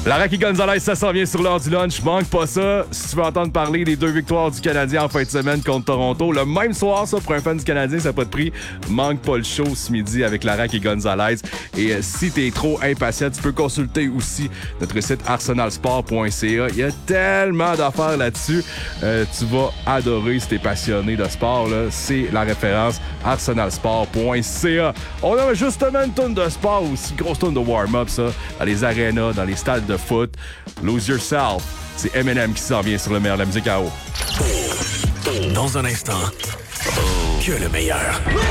Laraki Gonzalez, ça s'en vient sur l'heure du lunch. Manque pas ça. Si tu veux entendre parler des 2 victoires du Canadien en fin de semaine contre Toronto, le même soir, ça, pour un fan du Canadien, ça n'a pas de prix. Manque pas le show ce midi avec Laraki Gonzalez. Et si t'es trop impatient, tu peux consulter aussi notre site arsenalsport.ca. Il y a tellement d'affaires là-dessus. Tu vas adorer si t'es passionné de sport. Là. C'est la référence arsenalsport.ca. On a justement une tonne de sport aussi, grosse tonne de warm-up, ça, dans les arénas, dans les stades de foot. Lose Yourself, c'est Eminem qui s'en vient sur le meilleur de la musique à eau. Dans un instant, que le meilleur.